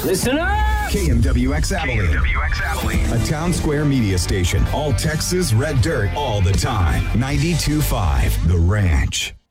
Listen up! KMWX Abilene. A town square media station. All Texas red dirt all the time. 92.5 The Ranch.